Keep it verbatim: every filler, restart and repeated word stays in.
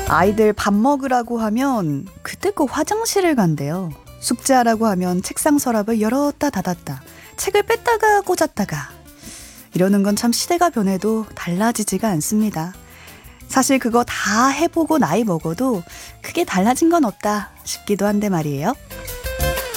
아이들 밥 먹으라고 하면 그때 꼭 화장실을 간대요. 숙제하라고 하면 책상 서랍을 열었다 닫았다, 책을 뺐다가 꽂았다가. 이러는 건 참 시대가 변해도 달라지지가 않습니다. 사실 그거 다 해보고 나이 먹어도 크게 달라진 건 없다 싶기도 한데 말이에요.